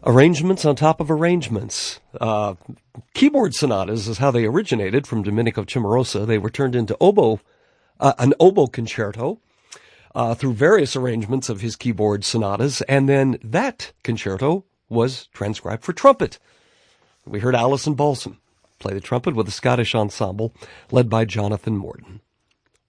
arrangements on top of arrangements. Keyboard sonatas is how they originated from Domenico Cimarosa. They were turned into an oboe concerto through various arrangements of his keyboard sonatas, and then that concerto was transcribed for trumpet. We heard Alison Balsam play the trumpet with a Scottish ensemble led by Jonathan Morton.